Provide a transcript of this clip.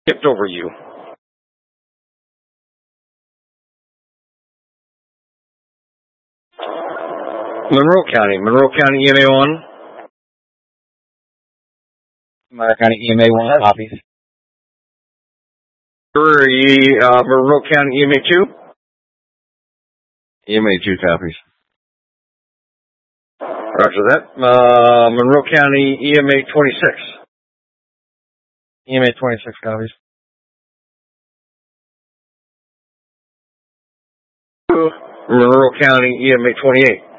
Skipped over you. Monroe County EMA 1. Monroe County EMA 1 copies. Monroe County EMA 2. EMA 2 copies. Roger that. Monroe County EMA 26. EMA 26 copies. Monroe County EMA 28.